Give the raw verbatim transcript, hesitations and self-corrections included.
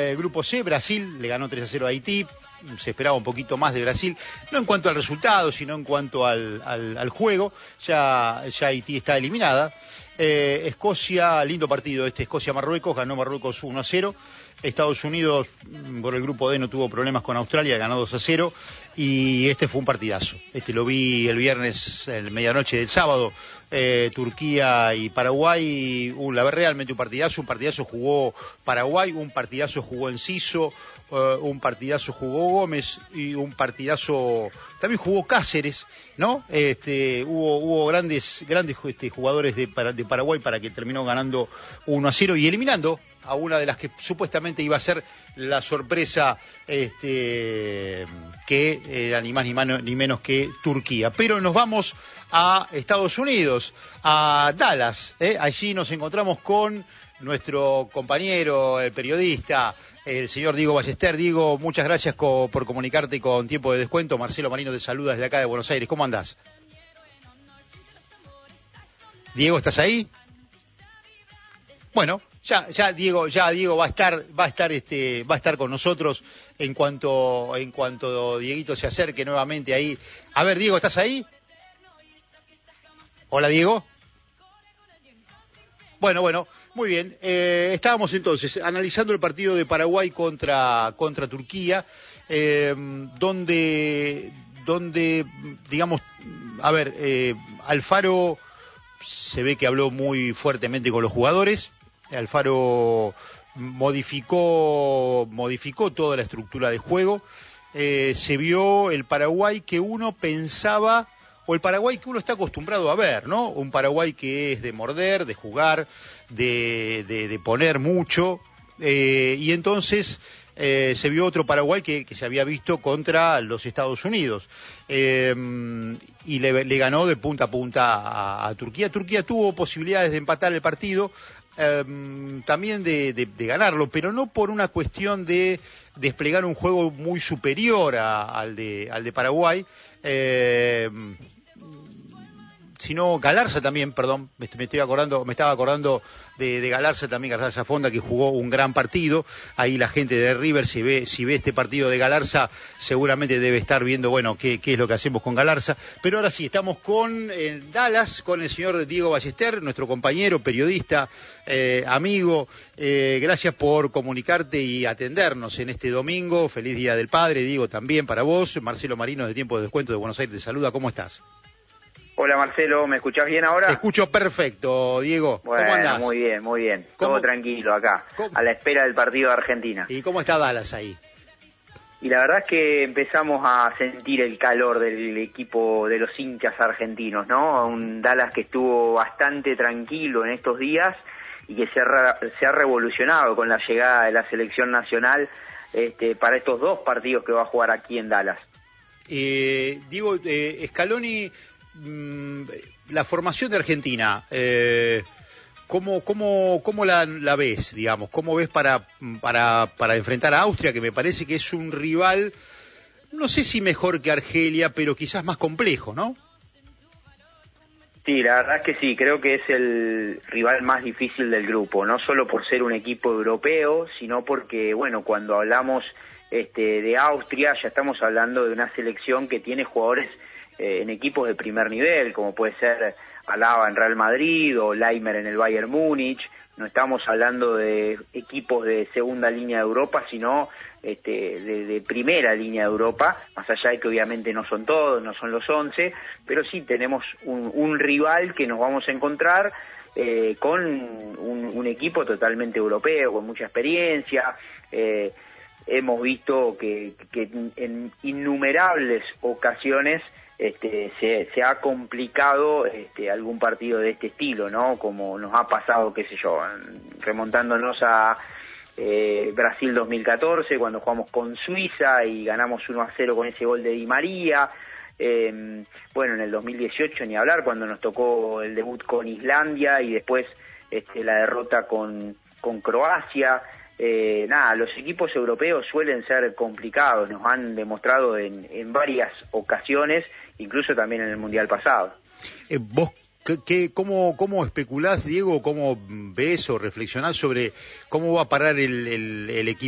eh, grupo C, Brasil le ganó tres a cero a Haití. Se esperaba un poquito más de Brasil, no en cuanto al resultado, sino en cuanto al, al, al juego. Ya, ya Haití está eliminada. Eh, Escocia, lindo partido este, Escocia-Marruecos, ganó Marruecos uno a cero. Estados Unidos, por el grupo D, no tuvo problemas con Australia, ganó dos a cero. Y este fue un partidazo. Este lo vi el viernes, en medianoche del sábado, eh, Turquía y Paraguay. Uh, la verdad, realmente un partidazo. Un partidazo jugó Paraguay, un partidazo jugó Enciso, uh, un partidazo jugó Gómez y un partidazo también jugó Cáceres, ¿no? Este, hubo, hubo grandes, grandes este, jugadores de, de Paraguay para que terminó ganando uno a cero y eliminando a una de las que supuestamente iba a ser la sorpresa, este, que era ni más ni, mano, ni menos que Turquía. Pero nos vamos a Estados Unidos, a Dallas, ¿eh? Allí nos encontramos con nuestro compañero, el periodista, el señor Diego Ballester. Diego, muchas gracias co por comunicarte con Tiempo de Descuento. Marcelo Marino te saluda desde acá de Buenos Aires. ¿Cómo andás? Diego, ¿estás ahí? Bueno, ya, ya Diego, ya Diego va a estar, va a estar, este, va a estar con nosotros en cuanto, en cuanto Dieguito se acerque nuevamente ahí. A ver, Diego, ¿estás ahí? Hola, Diego. Bueno, bueno, muy bien. Eh, estábamos entonces analizando el partido de Paraguay contra, contra Turquía, eh, donde, donde, digamos, a ver, eh, Alfaro se ve que habló muy fuertemente con los jugadores. Alfaro modificó, modificó toda la estructura de juego. Eh, se vio el Paraguay que uno pensaba, o el Paraguay que uno está acostumbrado a ver, ¿no? Un Paraguay que es de morder, de jugar, de, de, de poner mucho, eh, y entonces eh, se vio otro Paraguay que, que se había visto contra los Estados Unidos, eh, y le, le ganó de punta a punta a, a Turquía. Turquía tuvo posibilidades de empatar el partido, eh, también de, de, de ganarlo, pero no por una cuestión de desplegar un juego muy superior a, al, de, al de Paraguay, eh, sino Galarza también, perdón, me, me estoy acordando, me estaba acordando de, de Galarza también, Galarza Fonda, que jugó un gran partido. Ahí la gente de River, si ve, si ve este partido de Galarza, seguramente debe estar viendo, bueno, qué, qué es lo que hacemos con Galarza. Pero ahora sí, estamos con eh, Dallas, con el señor Diego Ballester, nuestro compañero, periodista, eh, amigo. Eh, gracias por comunicarte y atendernos en este domingo. Feliz Día del Padre, Diego, también para vos. Marcelo Marino, de Tiempo de Descuento de Buenos Aires, te saluda. ¿Cómo estás? Hola Marcelo, ¿me escuchás bien ahora? Te escucho perfecto, Diego. Bueno, ¿Cómo andás? Muy bien, muy bien. ¿Cómo? Todo tranquilo acá, ¿Cómo? A la espera del partido de Argentina. ¿Y cómo está Dallas ahí? Y la verdad es que empezamos a sentir el calor del equipo de los hinchas argentinos, ¿no? Un Dallas que estuvo bastante tranquilo en estos días y que se ha, se ha revolucionado con la llegada de la selección nacional este, para estos dos partidos que va a jugar aquí en Dallas. Eh, Diego, eh, Scaloni, mmm, la formación de Argentina, eh, ¿cómo, cómo, cómo la, la ves, digamos? ¿Cómo ves para, para, para enfrentar a Austria, que me parece que es un rival, no sé si mejor que Argelia, pero quizás más complejo, ¿no? Sí, la verdad es que sí, creo que es el rival más difícil del grupo, no solo por ser un equipo europeo, sino porque, bueno, cuando hablamos este, de Austria, ya estamos hablando de una selección que tiene jugadores eh, en equipos de primer nivel, como puede ser Alaba en Real Madrid o Laimer en el Bayern Múnich. No estamos hablando de equipos de segunda línea de Europa, sino este, de, de primera línea de Europa, más allá de que obviamente no son todos, no son los once, pero sí tenemos un, un rival que nos vamos a encontrar eh, con un, un equipo totalmente europeo, con mucha experiencia. Eh, hemos visto que, que en innumerables ocasiones Este, se, se ha complicado este, algún partido de este estilo, ¿no? Como nos ha pasado, qué sé yo, remontándonos a eh, Brasil dos mil catorce, cuando jugamos con Suiza y ganamos uno a cero con ese gol de Di María. Eh, bueno, en el dos mil dieciocho ni hablar, cuando nos tocó el debut con Islandia y después este, la derrota con, con Croacia. Eh, nada, los equipos europeos suelen ser complicados, nos han demostrado en, en varias ocasiones, incluso también en el Mundial pasado. Eh, ¿Vos qué, qué, cómo, cómo especulás, Diego, cómo ves o reflexionás sobre cómo va a parar el, el, el equipo